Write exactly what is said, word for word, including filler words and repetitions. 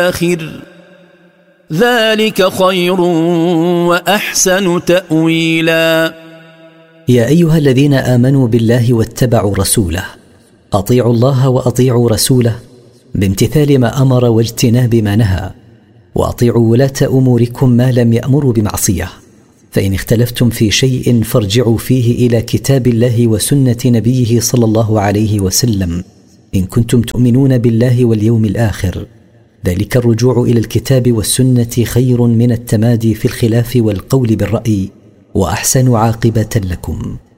الآخر ذلك خير وأحسن تأويلا. يا أيها الذين آمنوا بالله واتبعوا رسوله، أطيعوا الله وأطيعوا رسوله بامتثال ما أمر واجتناب ما نهى، وأطيعوا ولاة أموركم ما لم يأمروا بمعصية، فإن اختلفتم في شيء فارجعوا فيه إلى كتاب الله وسنة نبيه صلى الله عليه وسلم إن كنتم تؤمنون بالله واليوم الآخر، ذلك الرجوع إلى الكتاب والسنة خير من التمادي في الخلاف والقول بالرأي، وأحسن عاقبة لكم.